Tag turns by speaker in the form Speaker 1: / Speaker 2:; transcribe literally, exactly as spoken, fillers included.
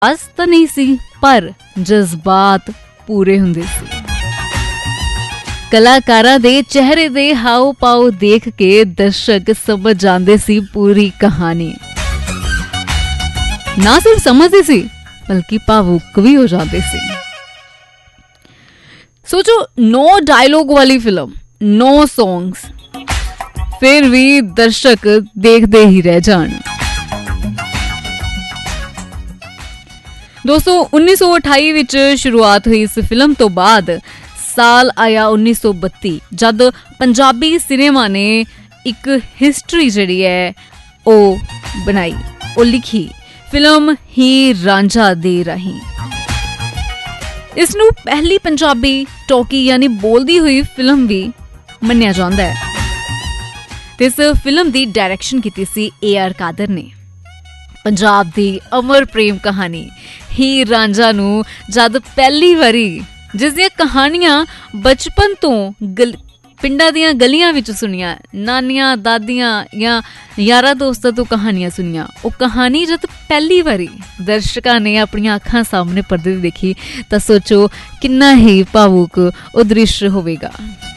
Speaker 1: ਆਸ ਤਾਂ ਨਹੀਂ ਸੀ ਪਰ ਜਜ਼ਬਾਤ ਪੂਰੇ ਹੁੰਦੇ ਸੀ। ਕਲਾਕਾਰਾਂ ਦੇ ਚਿਹਰੇ ਦੇ ਹਾਉ ਪਾਉ ਦੇਖ ਕੇ ਦਰਸ਼ਕ ਸਮਝ ਜਾਂਦੇ ਸੀ ਪੂਰੀ ਕਹਾਣੀ। ਨਾ ਸਿਰਫ ਸਮਝਦੇ ਸੀ ਬਲਕਿ ਭਾਵੁਕ ਵੀ ਹੋ ਜਾਂਦੇ ਸੀ। सोचो, नो डायलॉग वाली फिल्म, नो सॉन्ग्स, फिर भी दर्शक देखते ही रह जान। दोस्तों उन्नीस सौ अठाई विच शुरुआत हुई इस फिल्म तो बाद साल आया उन्नीस सौ बत्ती जद पंजाबी सिनेमा ने एक हिस्टरी जिहड़ी है ओ बनाई, ओ लिखी फिल्म हीर रांझा दे राही। इसनूं पहली पंजाबी टॉकी यानी बोलदी हुई फिल्म भी मन्निया जांदा है। ते इस फिल्म दी डायरैक्शन कीती सी ए आर कादर ने। पंजाब दी अमर प्रेम कहानी हीर रांझा नूं जद पहली वारी जिस दियां कहानियां बचपन तो गल पिंडां दियां गलियां विच सुनियां, नानियां दादियां या यारा दोस्तां तो कहानियां सुनियां, वो कहानी जद पहली बारी दर्शकों ने अपनी अखां सामने पर्दे ते देखी तां सोचो किन्ना ही भावुक वो दृश्य होवेगा।